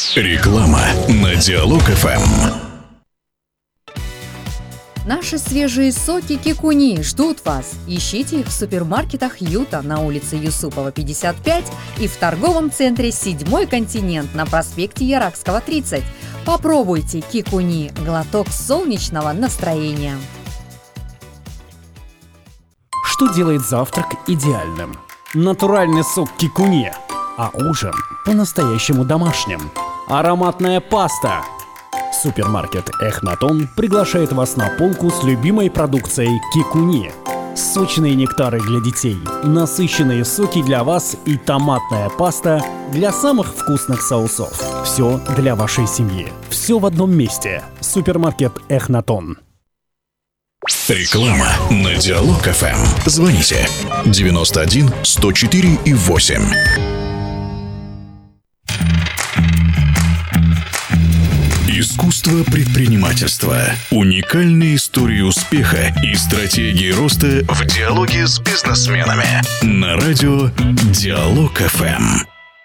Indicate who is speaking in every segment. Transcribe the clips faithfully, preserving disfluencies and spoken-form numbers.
Speaker 1: Реклама на Диалог-ФМ.
Speaker 2: Наши свежие соки Кикуни ждут вас. Ищите их в супермаркетах Юта на улице Юсупова, пятьдесят пять и в торговом центре «Седьмой континент» на проспекте Яракского, тридцать. Попробуйте Кикуни – глоток солнечного настроения.
Speaker 3: Что делает завтрак идеальным? Натуральный сок Кикуни, а ужин по-настоящему домашним. Ароматная паста. Супермаркет Эхнатон приглашает вас на полку с любимой продукцией Кикуни. Сочные нектары для детей, насыщенные соки для вас и томатная паста для самых вкусных соусов. Все для вашей семьи. Все в одном месте. Супермаркет Эхнатон.
Speaker 1: Реклама на Диалог-ФМ. Звоните девяносто один сто четыре и восемь. Искусство предпринимательства. Уникальные истории успеха и стратегии роста в диалоге с бизнесменами. На радио Диалог-ФМ.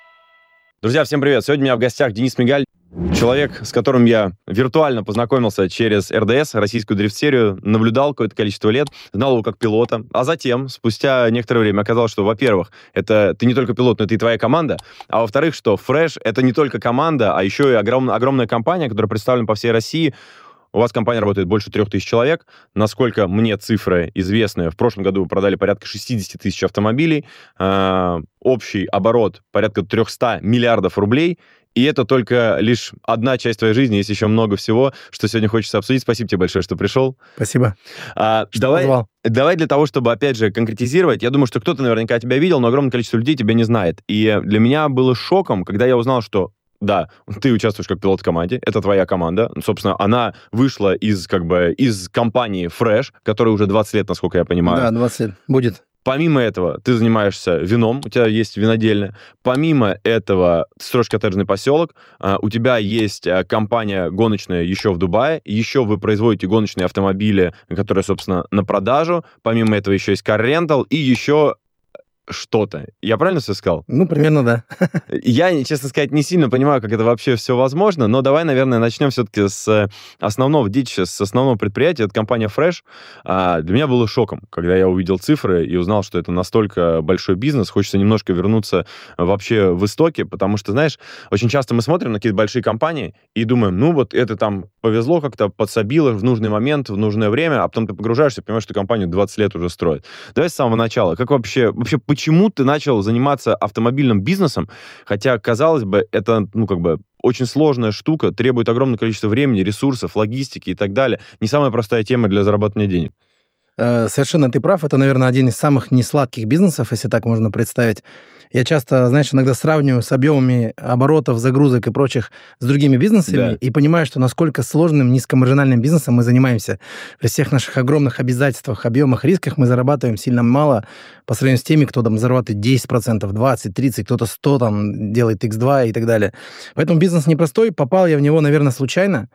Speaker 4: Друзья, всем привет! Сегодня у меня в гостях Денис Мигаль, человек, с которым я виртуально познакомился через эр дэ эс, российскую дрифт-серию, наблюдал какое-то количество лет, знал его как пилота, а затем, спустя некоторое время, оказалось, что, во-первых, это ты не только пилот, но это и твоя команда, а во-вторых, что Fresh — это не только команда, а еще и огром, огромная компания, которая представлена по всей России. У вас компания работает больше трех тысяч человек. Насколько мне цифры известны, в прошлом году вы продали порядка шестьдесят тысяч автомобилей, э, общий оборот порядка триста миллиардов рублей. И это только лишь одна часть твоей жизни, есть еще много всего, что сегодня хочется обсудить. Спасибо тебе большое, что пришел.
Speaker 5: Спасибо.
Speaker 4: А,
Speaker 5: что
Speaker 4: давай,
Speaker 5: позвал.
Speaker 4: давай для того, чтобы, опять же, конкретизировать, я думаю, что кто-то наверняка тебя видел, но огромное количество людей тебя не знает. И для меня было шоком, когда я узнал, что да, ты участвуешь как пилот в команде, это твоя команда. Собственно, она вышла из, как бы, из компании Fresh, которая уже двадцать лет, насколько я понимаю.
Speaker 5: Да, двадцать лет. Будет.
Speaker 4: Помимо этого, ты занимаешься вином, у тебя есть винодельня. Помимо этого, ты строишь коттеджный поселок, у тебя есть компания гоночная еще в Дубае, еще вы производите гоночные автомобили, которые, собственно, на продажу. Помимо этого еще есть car rental и еще что-то. Я правильно все сказал?
Speaker 5: Ну, примерно, да.
Speaker 4: Я, честно сказать, не сильно понимаю, как это вообще все возможно, но давай, наверное, начнем все-таки с основного детища, с основного предприятия. Это компания Fresh. А для меня было шоком, когда я увидел цифры и узнал, что это настолько большой бизнес. Хочется немножко вернуться вообще в истоки, потому что, знаешь, очень часто мы смотрим на какие-то большие компании и думаем, ну вот это там повезло как-то, подсобило в нужный момент, в нужное время, а потом ты погружаешься и понимаешь, что компанию двадцать лет уже строят. Давай с самого начала. Как вообще, вообще почему ты начал заниматься автомобильным бизнесом, хотя, казалось бы, это, ну, как бы, очень сложная штука, требует огромное количество времени, ресурсов, логистики и так далее. Не самая простая тема для заработания денег.
Speaker 5: Совершенно ты прав. Это, наверное, один из самых несладких бизнесов, если так можно представить. Я часто, знаешь, иногда сравниваю с объемами оборотов, загрузок и прочих с другими бизнесами, да, и понимаю, что насколько сложным низкомаржинальным бизнесом мы занимаемся. При всех наших огромных обязательствах, объемах, рисках мы зарабатываем сильно мало по сравнению с теми, кто там зарабатывает десять процентов, двадцать, тридцать, кто-то сто там делает икс два и так далее. Поэтому бизнес непростой. Попал я в него, наверное, случайно.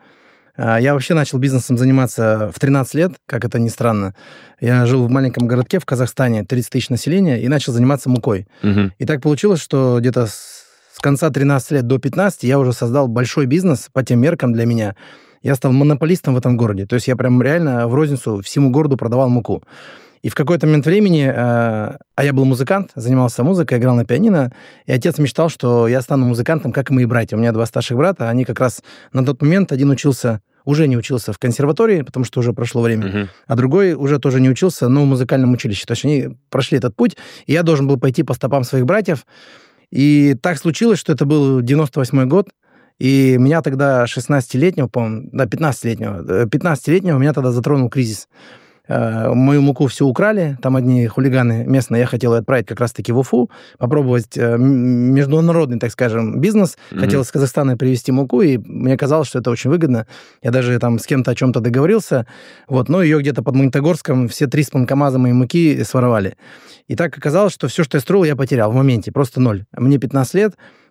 Speaker 5: Я вообще начал бизнесом заниматься в тринадцать лет, как это ни странно. Я жил в маленьком городке в Казахстане, тридцать тысяч населения, и начал заниматься мукой. Угу. И так получилось, что где-то с, с конца тринадцати лет до пятнадцати я уже создал большой бизнес по тем меркам для меня. Я стал монополистом в этом городе. То есть я прям реально в розницу всему городу продавал муку. И в какой-то момент времени, э, а я был музыкант, занимался музыкой, играл на пианино, и отец мечтал, что я стану музыкантом, как и мои братья. У меня два старших брата, они как раз на тот момент, один учился, уже не учился в консерватории, потому что уже прошло время, uh-huh. а другой уже тоже не учился, но в музыкальном училище. То есть они прошли этот путь, и я должен был пойти по стопам своих братьев. И так случилось, что это был девяносто восьмой год, и меня тогда шестнадцатилетнего, по-моему, да, пятнадцатилетнего, пятнадцатилетнего меня тогда затронул кризис. Мою муку все украли, там одни хулиганы местные, я хотел ее отправить как раз-таки в Уфу, попробовать международный, так скажем, бизнес. Mm-hmm. Хотел из Казахстана привезти муку, и мне казалось, что это очень выгодно. Я даже там с кем-то о чем-то договорился, вот, но ее где-то под Магнитогорском все три спанкомаза моей муки своровали. И так оказалось, что все, что я строил, я потерял в моменте, просто ноль. Мне пятнадцать лет,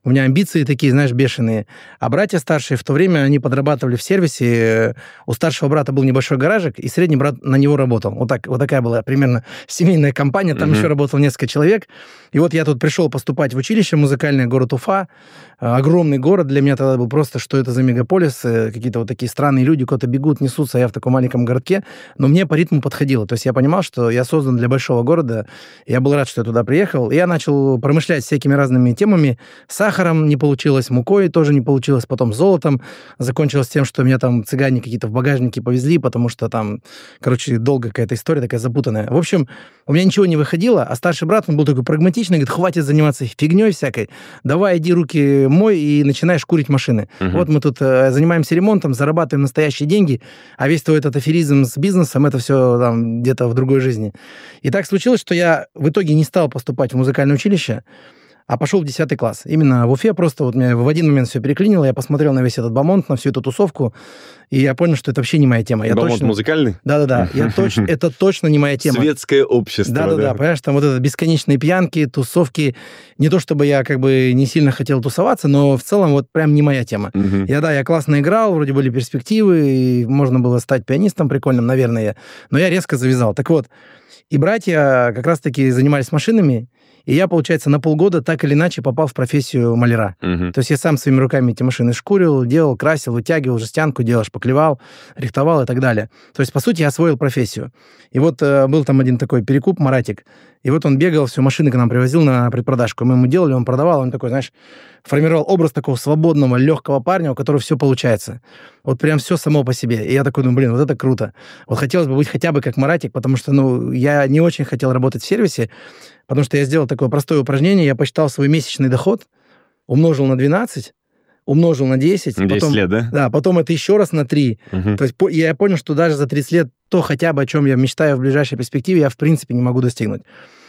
Speaker 5: у меня амбиции такие, знаешь, бешеные. А братья старшие в то время, они подрабатывали в сервисе. У старшего брата был небольшой гаражик, и средний брат на него работал. Вот, так, вот такая была примерно семейная компания, там mm-hmm. еще работало несколько человек. И вот я тут пришел поступать в училище музыкальное, город Уфа. Огромный город для меня тогда был просто, что это за мегаполис, какие-то вот такие странные люди куда-то бегут, несутся, а я в таком маленьком городке. Но мне по ритму подходило. То есть я понимал, что я создан для большого города. Я был рад, что я туда приехал. И я начал промышлять всякими разными темами. Сахаром не получилось, мукой тоже не получилось, потом золотом. Закончилось тем, что меня там цыгане какие-то в багажнике повезли, потому что там, короче, долгая какая-то история такая запутанная. В общем, у меня ничего не выходило, а старший брат, он был такой прагматичный, говорит, хватит заниматься фигней всякой, давай иди руки мой и начинаешь курить машины. Uh-huh. Вот мы тут э, занимаемся ремонтом, зарабатываем настоящие деньги, а весь твой этот аферизм с бизнесом, это все там где-то в другой жизни. И так случилось, что я в итоге не стал поступать в музыкальное училище, а пошел в десятый класс. Именно в Уфе просто вот меня в один момент все переклинило, я посмотрел на весь этот бомонд, на всю эту тусовку, и я понял, что это вообще не моя тема. Я
Speaker 4: бомонд
Speaker 5: точно...
Speaker 4: музыкальный?
Speaker 5: Да-да-да, я точно... это точно не моя тема.
Speaker 4: Светское общество.
Speaker 5: Да-да-да, понимаешь, там вот это бесконечные пьянки, тусовки. Не то, чтобы я как бы не сильно хотел тусоваться, но в целом вот прям не моя тема.
Speaker 4: Угу.
Speaker 5: Я, да, я классно играл, вроде были перспективы, и можно было стать пианистом прикольным, наверное, но я резко завязал. Так вот, и братья как раз-таки занимались машинами, и я, получается, на полгода так или иначе попал в профессию маляра.
Speaker 4: Uh-huh.
Speaker 5: То есть я сам своими руками эти машины шкурил, делал, красил, вытягивал, жестянку делал, шпаклевал, рихтовал и так далее. То есть, по сути, я освоил профессию. И вот э, был там один такой перекуп, Маратик, и вот он бегал, все машины к нам привозил на предпродажку. Мы ему делали, он продавал, он такой, знаешь, формировал образ такого свободного, легкого парня, у которого все получается. Вот прям все само по себе. И я такой, ну, блин, вот это круто. Вот хотелось бы быть хотя бы как Маратик, потому что, ну, я не очень хотел работать в сервисе, потому что я сделал такое простое упражнение, я посчитал свой месячный доход, умножил на двенадцать, умножил на десять.
Speaker 4: десять
Speaker 5: потом,
Speaker 4: лет, да?
Speaker 5: Да, потом это еще раз на три.
Speaker 4: Угу.
Speaker 5: То есть я понял, что даже за тридцать лет то хотя бы, о чем я мечтаю в ближайшей перспективе, я в принципе не могу достигнуть.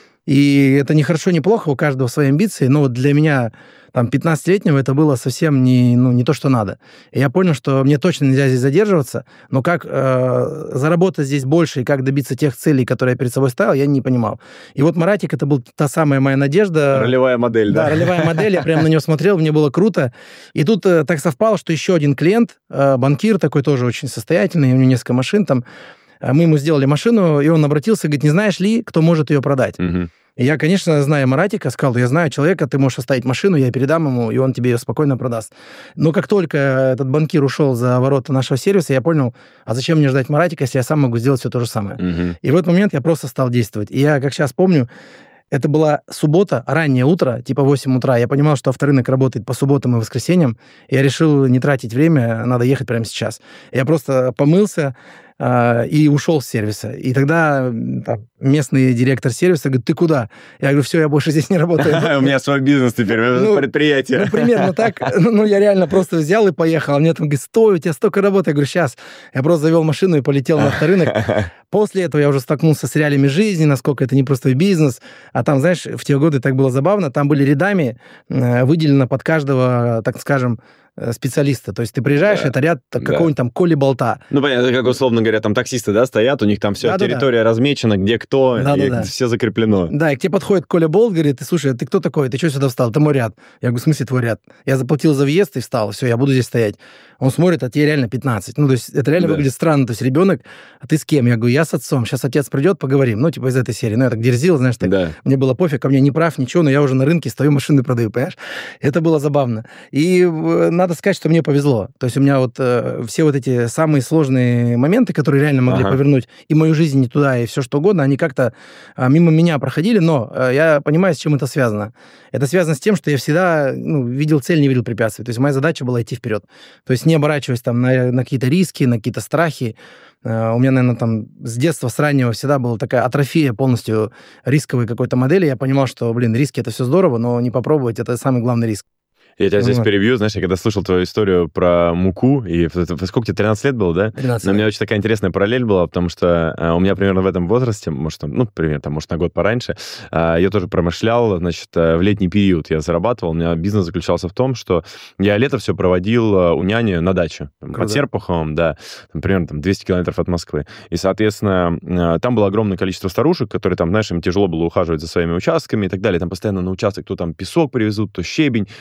Speaker 5: И это не хорошо, не плохо, у каждого свои амбиции, но вот для меня, там, пятнадцатилетнего это было совсем не, ну, не то, что надо. И я понял, что мне точно нельзя здесь задерживаться, но как э, заработать здесь больше и как добиться тех целей, которые я перед собой ставил, я не понимал. И вот Маратик, это была та самая моя надежда.
Speaker 4: Ролевая модель, да?
Speaker 5: Да, ролевая модель, я прям на нее смотрел, мне было круто. И тут э, так совпало, что еще один клиент, э, банкир такой тоже очень состоятельный, у него несколько машин там, мы ему сделали машину, и он обратился, говорит, не знаешь ли, кто может ее продать?
Speaker 4: Угу.
Speaker 5: И я, конечно, зная Маратика, сказал, я знаю человека, ты можешь оставить машину, я передам ему, и он тебе ее спокойно продаст. Но как только этот банкир ушел за ворота нашего сервиса, я понял, а зачем мне ждать Маратика, если я сам могу сделать все то же самое?
Speaker 4: Угу.
Speaker 5: И в этот момент я просто стал действовать. И я, как сейчас помню, это была суббота, раннее утро, типа восемь утра. Я понимал, что авторынок работает по субботам и воскресеньям. И я решил не тратить время, надо ехать прямо сейчас. Я просто помылся, и ушел с сервиса. И тогда там, местный директор сервиса говорит, ты куда? Я говорю, все, я больше здесь не работаю.
Speaker 4: У меня свой бизнес теперь, предприятие.
Speaker 5: Ну, примерно так. Ну, я реально просто взял и поехал. А мне там говорит, стой, у тебя столько работы. Я говорю, сейчас. Я просто завел машину и полетел на авторынок. После этого я уже столкнулся с реалиями жизни, насколько это непростой бизнес. А там, знаешь, в те годы так было забавно. Там были рядами выделено под каждого, так скажем, специалиста. То есть ты приезжаешь, да, это ряд да. какого-нибудь там Коли Болта.
Speaker 4: Ну, понятно, как условно говоря, там таксисты, да, стоят, у них там вся
Speaker 5: да,
Speaker 4: территория
Speaker 5: да, да.
Speaker 4: размечена, где кто,
Speaker 5: да,
Speaker 4: и
Speaker 5: да, да.
Speaker 4: все закреплено.
Speaker 5: Да, и к тебе подходит Коля Болт, говорит, ты, слушай, ты кто такой? Ты что сюда встал? Это мой ряд. Я говорю, в смысле твой ряд? Я заплатил за въезд и встал, все, я буду здесь стоять. Он смотрит, а тебе реально пятнадцать. Ну, то есть это реально да. выглядит странно. То есть ребенок, а ты с кем? Я говорю, я с отцом. Сейчас отец придет, поговорим. Ну, типа из этой серии. Ну, я так дерзил, знаешь, так.
Speaker 4: Да.
Speaker 5: Мне было пофиг, ко мне не прав, ничего, но я уже на рынке стою, машины продаю, понимаешь? Это было забавно. И надо сказать, что мне повезло. То есть у меня вот э, все вот эти самые сложные моменты, которые реально могли ага. повернуть и мою жизнь не туда, и все что угодно, они как-то э, мимо меня проходили, но э, я понимаю, с чем это связано. Это связано с тем, что я всегда ну, видел цель, не видел препятствий. То есть моя задача была идти вперед. То есть не оборачиваясь там на, на какие-то риски, на какие-то страхи. Uh, у меня, наверное, там с детства, с раннего всегда была такая атрофия полностью рисковой какой-то модели. Я понимал, что, блин, риски — это все здорово, но не попробовать — это самый главный риск.
Speaker 4: Я тебя здесь вот. перебью, знаешь, я когда слышал твою историю про муку, и сколько тебе, тринадцать лет было, да?
Speaker 5: тринадцать
Speaker 4: Но у меня очень такая интересная параллель была, потому что а, у меня примерно в этом возрасте, может, ну, примерно, там, может, на год пораньше, а, я тоже промышлял, значит, в летний период я зарабатывал, у меня бизнес заключался в том, что я лето все проводил у няни на даче, там, под Серпуховым, да, там, примерно там, двести километров от Москвы. И, соответственно, там было огромное количество старушек, которые там, знаешь, им тяжело было ухаживать за своими участками и так далее. Там постоянно на участок то там песок привезут, то щебень, то там что-то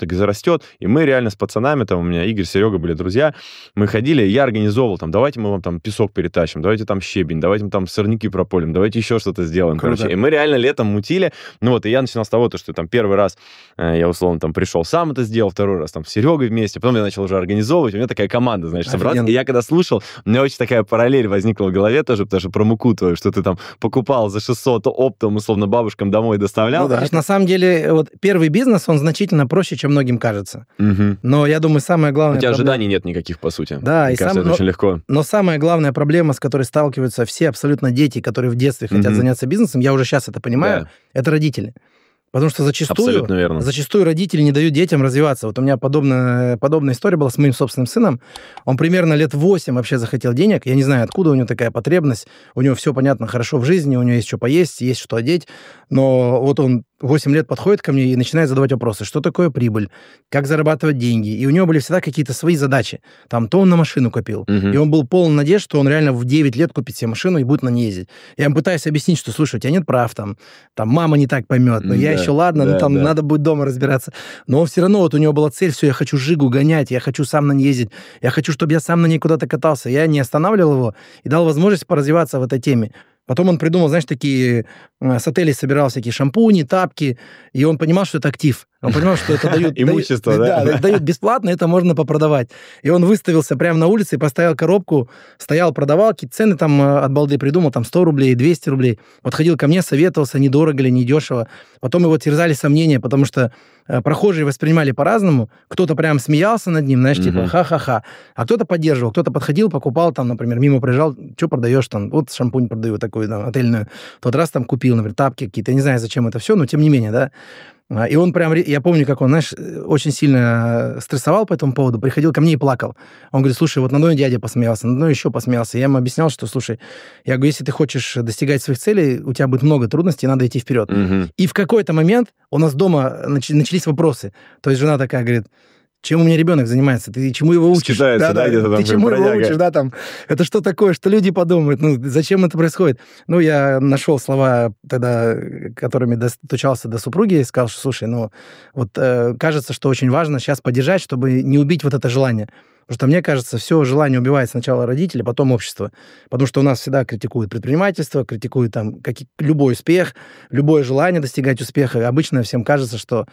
Speaker 4: заработок и зарастет. И мы реально с пацанами, там у меня Игорь, Серега были друзья, мы ходили, я организовывал, там, давайте мы вам там песок перетащим, давайте там щебень, давайте мы там сорняки прополим, давайте еще что-то сделаем,
Speaker 5: Круто.
Speaker 4: короче. И мы реально летом мутили. Ну вот, и я начинал с того, то, что там первый раз э, я, условно, там пришел, сам это сделал, второй раз там с Серегой вместе, потом я начал уже организовывать, у меня такая команда, знаешь, собраться. И я когда слушал, у меня очень такая параллель возникла в голове тоже, потому что про муку твою, что ты там покупал за шестьсот оптом, условно, бабушкам домой доставлял.
Speaker 5: Ну, да. На самом деле, вот первый бизнес, он значительно проще, чем многим кажется.
Speaker 4: Угу.
Speaker 5: Но я думаю, самое главное...
Speaker 4: У тебя
Speaker 5: проблема...
Speaker 4: ожиданий нет никаких, по сути.
Speaker 5: Да,
Speaker 4: Мне
Speaker 5: и
Speaker 4: кажется,
Speaker 5: сам...
Speaker 4: это
Speaker 5: но...
Speaker 4: очень легко.
Speaker 5: Но самая главная проблема, с которой сталкиваются все абсолютно дети, которые в детстве хотят
Speaker 4: Мгм.
Speaker 5: заняться бизнесом, я уже сейчас это понимаю,
Speaker 4: Да.
Speaker 5: это родители. Потому что зачастую,
Speaker 4: Абсолютно верно.
Speaker 5: зачастую родители не дают детям развиваться. Вот у меня подобная, подобная история была с моим собственным сыном. Он примерно лет восемь вообще захотел денег. Я не знаю, откуда у него такая потребность. У него все понятно, хорошо в жизни, у него есть что поесть, есть что одеть. Но вот он восемь лет подходит ко мне и начинает задавать вопросы. Что такое прибыль? Как зарабатывать деньги? И у него были всегда какие-то свои задачи. Там то он на машину копил.
Speaker 4: Мгм.
Speaker 5: И он был полон надежд, что он реально в девять лет купит себе машину и будет на ней ездить. Я ему пытаюсь объяснить, что, слушай, у тебя нет прав, там, там мама не так поймет, но я
Speaker 4: Да,
Speaker 5: еще ладно,
Speaker 4: да,
Speaker 5: ну там
Speaker 4: да.
Speaker 5: надо будет дома разбираться. Но все равно вот у него была цель, все, я хочу Жигу гонять, я хочу сам на ней ездить, я хочу, чтобы я сам на ней куда-то катался. Я не останавливал его и дал возможность поразвиваться в этой теме. Потом он придумал, знаешь, такие э, с отелей собирал всякие шампуни, тапки, и он понимал, что это актив. Он понимал, что это дают...
Speaker 4: Имущество,
Speaker 5: дают-
Speaker 4: да?
Speaker 5: Да, дают бесплатно, это можно попродавать. И он выставился прямо на улице, поставил коробку, стоял, продавал, какие цены там э, от балды придумал, там сто рублей, двести рублей. Подходил ко мне, советовался, недорого ли, недешево. Потом его терзали сомнения, потому что э, прохожие воспринимали по-разному. Кто-то прям смеялся над ним, знаешь, типа
Speaker 4: Мгм.
Speaker 5: ха-ха-ха. А кто-то поддерживал, кто-то подходил, покупал там, например, мимо проезжал, что продаешь там? Вот шампунь продаю такую, там, отельную. Тот раз там купил, например, тапки какие-то. Я не знаю, зачем это все, но тем не менее, да. А, И он прям, ре- я помню, как он, знаешь, э, очень сильно стрессовал по этому поводу, приходил ко мне и плакал. Он говорит, слушай, вот на одной дядя посмеялся, на одной еще посмеялся. Я ему объяснял, что, слушай, я говорю, если ты хочешь достигать своих целей, у тебя будет много трудностей, надо идти вперед.
Speaker 4: Мгм.
Speaker 5: И в какой-то момент у нас дома нач- начались вопросы. То есть жена такая говорит, чем у меня ребенок занимается? Ты чему его учишь?
Speaker 4: Скитается, да, где-то там
Speaker 5: Ты чему его
Speaker 4: бродяга.
Speaker 5: учишь? Да, там, это что такое? Что люди подумают? Ну, зачем это происходит? Ну, я нашел слова тогда, которыми достучался до супруги, и сказал, что, слушай, ну, вот э, кажется, что очень важно сейчас поддержать, чтобы не убить вот это желание. Потому что, мне кажется, все желание убивает сначала родители, потом общество. Потому что у нас всегда критикуют предпринимательство, критикуют там какие- любой успех, любое желание достигать успеха. И обычно всем кажется, что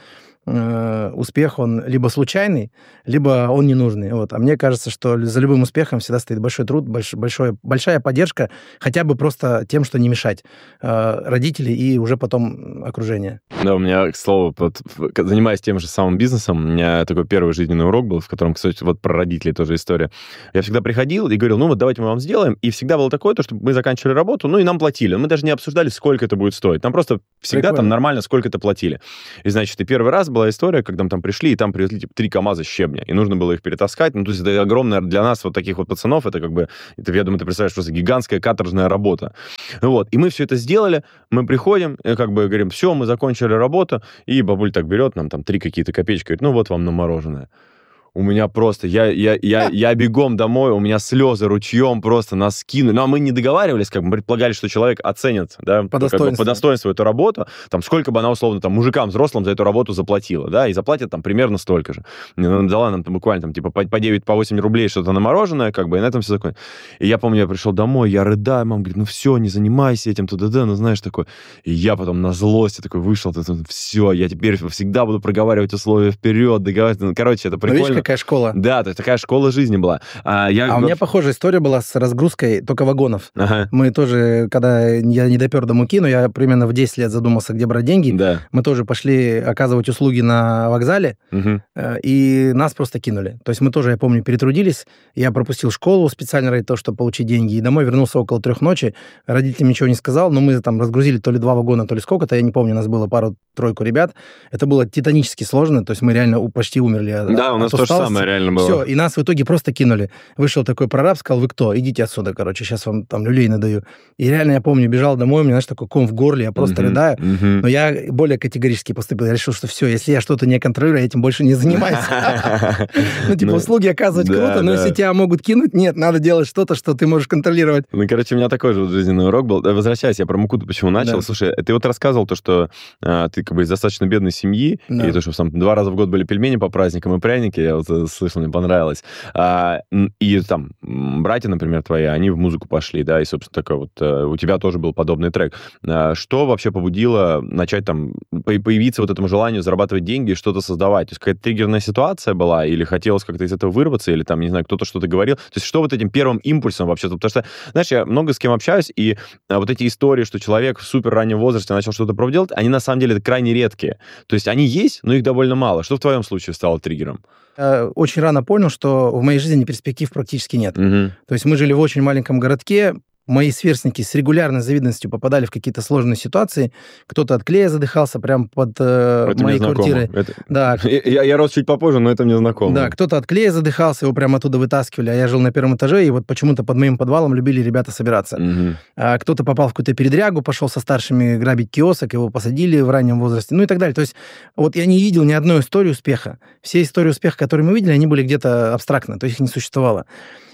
Speaker 5: э, успех, он либо случайный, либо он ненужный. Вот. А мне кажется, что за любым успехом всегда стоит большой труд, больш- большой, большая поддержка, хотя бы просто тем, что не мешать э, родителей и уже потом окружение.
Speaker 4: Да, у меня, к слову, вот, в- занимаясь тем же самым бизнесом, у меня такой первый жизненный урок был, в котором, кстати, вот про родителей тоже история. Я всегда приходил и говорил, ну вот давайте мы вам сделаем, и всегда было такое, то, что мы заканчивали работу, ну и нам платили. Мы даже не обсуждали, сколько это будет стоить. Нам просто всегда
Speaker 5: Прикольно.
Speaker 4: там нормально сколько-то платили. И, значит, и первый раз была история, когда мы там пришли, и там привезли типа три КАМАЗа щебня, и нужно было их перетаскать. Ну, то есть это огромная для нас, вот таких вот пацанов, это как бы, это, я думаю, ты представляешь, просто гигантская каторжная работа. Вот. И мы все это сделали, мы приходим, и как бы говорим, все, мы закончили работу, и бабуль так берет нам там три какие-то копеечки, говорит, ну вот вам на мороженое. У меня просто, я, я, я, я бегом домой, у меня слезы ручьем просто нас скинули. Ну, а мы не договаривались, как бы, мы предполагали, что человек оценит, да,
Speaker 5: По
Speaker 4: как бы
Speaker 5: достоинству.
Speaker 4: по достоинству эту работу, там, сколько бы она, условно, там, мужикам взрослым за эту работу заплатила, да, и заплатит там примерно столько же. И она дала нам там, буквально, там, типа, по, по девять, по восемь рублей что-то на мороженое, как бы, и на этом все закончилось. И я помню, я пришел домой, я рыдаю, мама говорит, ну все, не занимайся этим, туда-да, ну знаешь, такое. И я потом на злости такой вышел, все, я теперь всегда буду проговаривать условия вперед, договариваться. Ну, короче, это
Speaker 5: Ну,
Speaker 4: прикольно.
Speaker 5: видишь, какая школа.
Speaker 4: Да, то есть такая школа жизни была. А, я...
Speaker 5: А у меня похожая история была с разгрузкой только вагонов.
Speaker 4: Ага,
Speaker 5: Мы тоже, когда я не допер до муки, но я примерно в десять лет задумался, где брать деньги,
Speaker 4: да.
Speaker 5: мы тоже пошли оказывать услуги на вокзале,
Speaker 4: Мгм.
Speaker 5: э, и нас просто кинули. То есть мы тоже, я помню, перетрудились. Я пропустил школу специально ради того, чтобы получить деньги, и домой вернулся около трех ночи. Родителям ничего не сказал, но мы там разгрузили то ли два вагона, то ли сколько-то, я не помню, у нас было пару-тройку ребят. Это было титанически сложно, то есть мы реально у- почти умерли от,
Speaker 4: Да, у нас
Speaker 5: от
Speaker 4: то же
Speaker 5: осталось.
Speaker 4: самое реально было.
Speaker 5: Все, и нас в итоге просто кинули. Вышел такой прораб, сказал, вы кто? Идите отсюда, короче, сейчас вам там люлей надаю. И реально я помню, бежал домой, у меня, знаешь, такой ком в горле, я просто uh-huh, рыдаю. Uh-huh. Но я более категорически поступил. Я решил, что все, если я что-то не контролирую, я этим больше не занимаюсь. Ну, типа, услуги оказывать круто, но если тебя могут кинуть, нет, надо делать что-то, что ты можешь контролировать.
Speaker 4: Ну, короче, у меня такой же жизненный урок был. Возвращаясь, я про Мукуту почему начал. Слушай, ты вот рассказывал то, что ты как бы из достаточно бедной семьи, и то, что там два раза в год были пельмени по праздникам и пряники, я вот слышал, мне понравилось. И там братья, например, твои, они в музыку пошли, да, и, собственно, такой вот у тебя тоже был подобный трек. Что вообще побудило начать там, появиться вот этому желанию зарабатывать деньги и что-то создавать? То есть какая-то триггерная ситуация была, или хотелось как-то из этого вырваться, или там, не знаю, кто-то что-то говорил? То есть что вот этим первым импульсом вообще? Потому что, знаешь, я много с кем общаюсь, и вот эти истории, что человек в супер раннем возрасте начал что-то пробовать делать, они на самом деле крайне редкие. То есть они есть, но их довольно мало. Что в твоем случае стало триггером?
Speaker 5: Очень рано понял, что в моей жизни перспектив практически нет.
Speaker 4: Угу.
Speaker 5: То есть мы жили в очень маленьком городке, мои сверстники с регулярной завидностью попадали в какие-то сложные ситуации. Кто-то от клея задыхался прямо под э, моей квартирой.
Speaker 4: Это...
Speaker 5: Да.
Speaker 4: Я, я рос чуть попозже, но это мне знакомо.
Speaker 5: Да, кто-то от клея задыхался, его прямо оттуда вытаскивали, а я жил на первом этаже, и вот почему-то под моим подвалом любили ребята собираться.
Speaker 4: Угу.
Speaker 5: А кто-то попал в какую-то передрягу, пошел со старшими грабить киосок, его посадили в раннем возрасте, ну и так далее. То есть вот я не видел ни одной истории успеха. Все истории успеха, которые мы видели, они были где-то абстрактно, то есть их не существовало.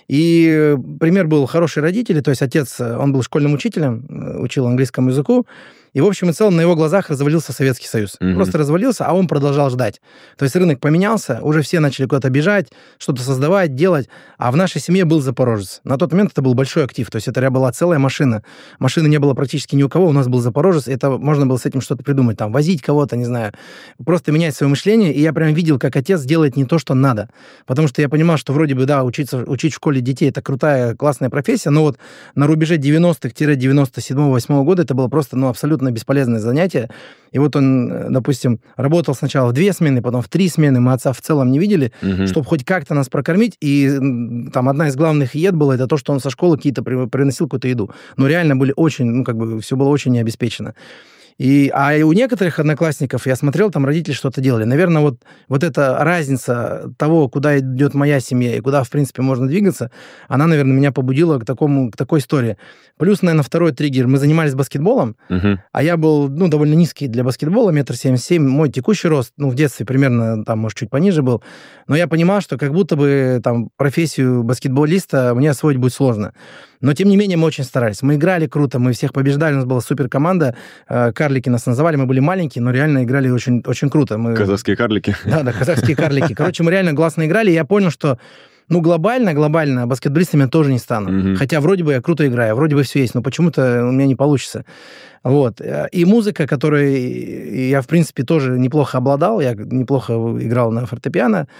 Speaker 5: И пример был хорошие родители, то есть отец, он был школьным учителем, учил английскому языку, и, в общем и целом, на его глазах развалился Советский Союз. Mm-hmm. Просто развалился, а он продолжал ждать. То есть рынок поменялся, уже все начали куда-то бежать, что-то создавать, делать, а в нашей семье был Запорожец. На тот момент это был большой актив, то есть это была целая машина. Машины не было практически ни у кого, у нас был Запорожец, это можно было с этим что-то придумать, там, возить кого-то, не знаю, просто менять свое мышление, и я прям видел, как отец делает не то, что надо. Потому что я понимал, что вроде бы, да, учиться, учить в школе детей — это крутая, классная профессия, но вот на рубеже девяностых-девяносто седьмого-восьмого года это было просто, ну, абсолютно бесполезное занятие. И вот он, допустим, работал сначала в две смены, потом в три смены. Мы отца в целом не видели, uh-huh. чтобы хоть как-то нас прокормить. И там одна из главных ед была, это то, что он со школы какие-то приносил какую-то еду. Но реально были очень, ну, как бы, все было очень необеспечено. И, а у некоторых одноклассников, я смотрел, там родители что-то делали. Наверное, вот, вот эта разница того, куда идет моя семья и куда, в принципе, можно двигаться, она, наверное, меня побудила к, такому, к такой истории. Плюс, наверное, второй триггер. Мы занимались баскетболом, uh-huh. а я был, ну, довольно низкий для баскетбола, метр семьдесят семь. Мой текущий рост, ну, в детстве примерно, там, может, чуть пониже был. Но я понимал, что как будто бы, там, профессию баскетболиста мне освоить будет сложно. Но, тем не менее, мы очень старались. Мы играли круто, мы всех побеждали, у нас была суперкоманда. Карлики нас называли, мы были маленькие, но реально играли очень, очень круто. Мы...
Speaker 4: Казахские карлики.
Speaker 5: Да, да, казахские карлики. Короче, мы реально классно играли, и я понял, что, ну, глобально, глобально баскетболистами я тоже не стану. Mm-hmm. Хотя вроде бы я круто играю, вроде бы все есть, но почему-то у меня не получится. Вот. И музыка, которой я, в принципе, тоже неплохо обладал, я неплохо играл на фортепиано,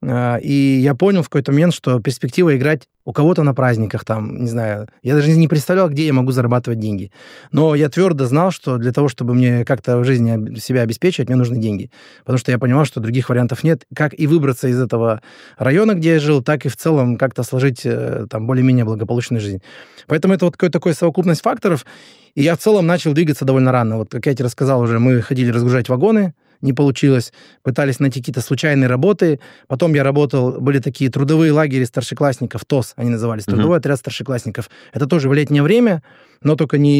Speaker 5: и я понял в какой-то момент, что перспектива играть у кого-то на праздниках, там, не знаю, я даже не представлял, где я могу зарабатывать деньги. Но я твердо знал, что для того, чтобы мне как-то в жизни себя обеспечивать, мне нужны деньги. Потому что я понимал, что других вариантов нет. Как и выбраться из этого района, где я жил, так и в целом как-то сложить там более-менее благополучную жизнь. Поэтому это вот какая-то такая совокупность факторов. И я в целом начал двигаться довольно рано. Вот, как я тебе рассказал уже, мы ходили разгружать вагоны, не получилось, пытались найти какие-то случайные работы. Потом я работал, были такие трудовые лагеря старшеклассников, ТОС они назывались, трудовой uh-huh. отряд старшеклассников. Это тоже в летнее время, но только не